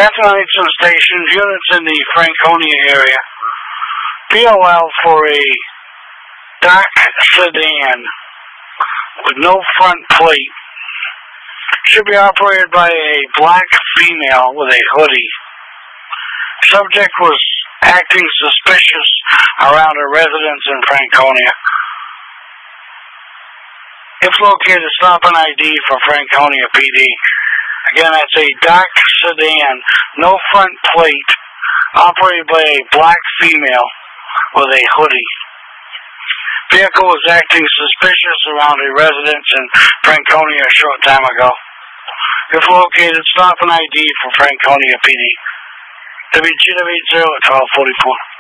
Destination stations, units in the Franconia area. POL for a dark sedan with no front plate. Should be operated by a black female with a hoodie. Subject was acting suspicious around a residence in Franconia. If located, stop an ID for Franconia PD. Again, that's a dark sedan, no front plate, operated by a black female with a hoodie. Vehicle was acting suspicious around a residence in Franconia a short time ago. If located, stop an ID for Franconia PD. WGW 80 at 1244.